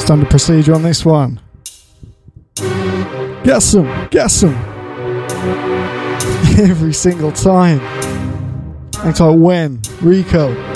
Standard procedure on this one. Guess them. Every single time. Acts like when, Rico.